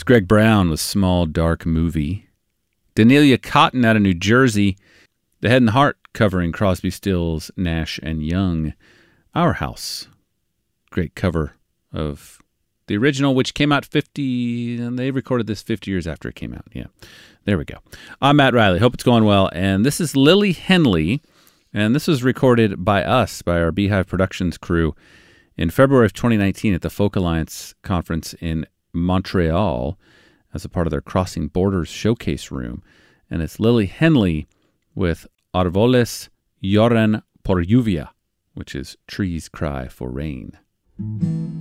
Greg Brown with Small Dark Movie. Danelia Cotton out of New Jersey. The Head and Heart covering Crosby, Stills, Nash and Young. Our House. Great cover of the original, which came out 50, and they recorded this 50 years after it came out. Yeah, there we go. I'm Matt Riley. Hope it's going well. And this is Lily Henley, and this was recorded by us, by our Beehive Productions crew, in February of 2019 at the Folk Alliance Conference in Montreal as a part of their Crossing Borders showcase room. And it's Lily Henley with Arvoles Lloran por Lluvia, which is Trees Cry for Rain.